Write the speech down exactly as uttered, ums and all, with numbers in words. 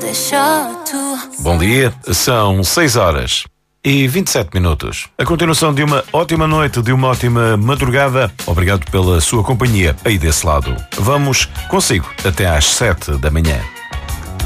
Bom dia, são seis horas e vinte e sete minutos. A continuação de uma ótima noite, de uma ótima madrugada. Obrigado pela sua companhia aí desse lado. Vamos consigo até às sete da manhã.